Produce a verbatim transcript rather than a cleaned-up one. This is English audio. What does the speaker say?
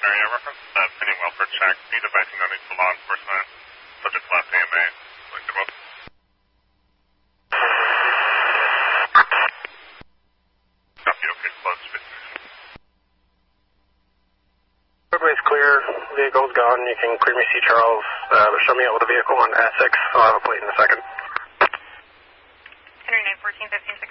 area. Reference uh, pending welfare check. Need device known to law enforcement. Subject class A M A. Like the Copy. Okay, close. Roadway's clear. Vehicle's gone. You can clear me C. Charles. Uh, show me out with a vehicle on Essex. I'll have a plate in a second. Henry nine fourteen fifteen.